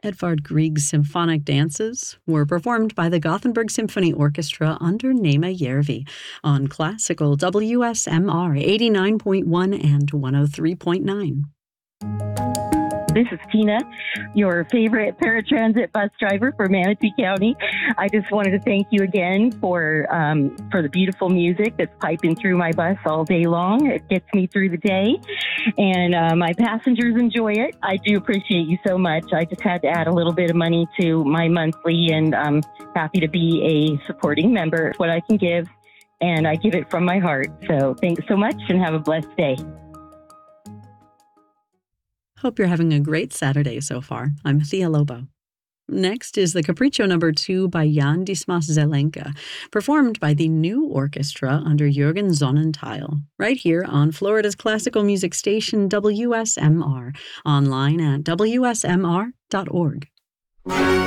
Edvard Grieg's symphonic dances were performed by the Gothenburg Symphony Orchestra under Nema Järvi on classical WSMR 89.1 and 103.9. This is Tina, your favorite paratransit bus driver for Manatee County. I just wanted to thank you again for the beautiful music that's piping through my bus all day long. It gets me through the day, and my passengers enjoy it. I do appreciate you so much. I just had to add a little bit of money to my monthly, and I'm happy to be a supporting member. It's what I can give, and I give it from my heart. So thanks so much, and have a blessed day. Hope you're having a great Saturday so far. I'm Thea Lobo. Next is the Capriccio No. 2 by Jan Dismas Zelenka, performed by the New Orchestra under Jürgen Sonnentheil, right here on Florida's classical music station WSMR, online at wsmr.org.